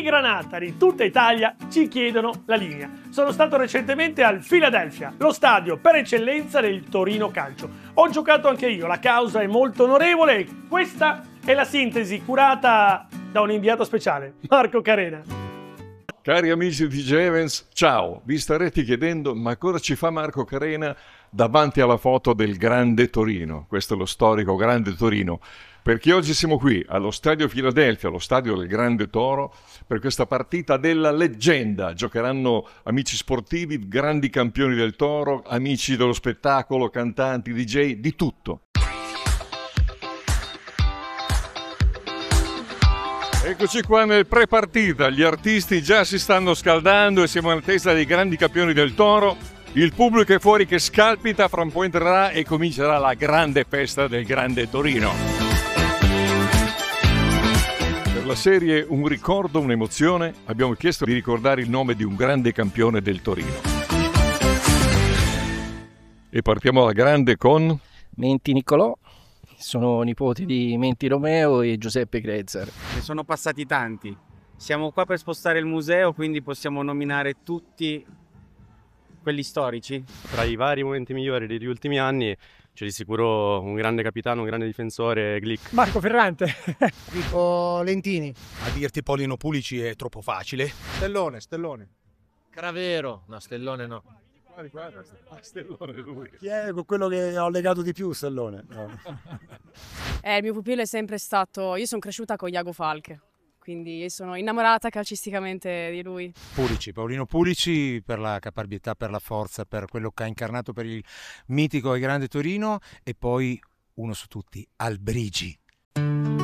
Granata di tutta Italia ci chiedono la linea. Sono stato recentemente al Philadelphia, lo stadio per eccellenza del Torino Calcio. Ho giocato anche io, la causa è molto onorevole e questa è la sintesi curata da un inviato speciale, Marco Carena. Cari amici di Evans, ciao! Vi starete chiedendo ma cosa ci fa Marco Carena davanti alla foto del Grande Torino? Questo è lo storico Grande Torino. Perché oggi siamo qui allo Stadio Philadelphia, allo Stadio del Grande Toro, per questa partita della leggenda. Giocheranno amici sportivi, grandi campioni del Toro, amici dello spettacolo, cantanti, DJ, di tutto. Eccoci qua nel pre-partita, gli artisti già si stanno scaldando e siamo alla testa dei grandi campioni del Toro. Il pubblico è fuori che scalpita, fra un po' entrerà e comincerà la grande festa del Grande Torino. Per la serie Un ricordo, un'emozione, abbiamo chiesto di ricordare il nome di un grande campione del Torino. E partiamo alla grande con Menti Niccolò. Sono nipoti di Menti Romeo e Giuseppe Krezzer. Ne sono passati tanti. Siamo qua per spostare il museo, quindi possiamo nominare tutti quelli storici. Tra i vari momenti migliori degli ultimi anni c'è di sicuro un grande capitano, un grande difensore, Glick. Marco Ferrante. Dico Lentini. A dirti Paolino Pulici è troppo facile. Stellone. Cravero. No, Stellone no. Stellone lui. Chi è quello che ho legato di più, Stellone? No. Il mio pupillo è sempre stato... Io sono cresciuta con Iago Falck, quindi sono innamorata calcisticamente di lui. Paolino Pulici per la caparbietà, per la forza, per quello che ha incarnato per il mitico e grande Torino, e poi uno su tutti, Albrigi.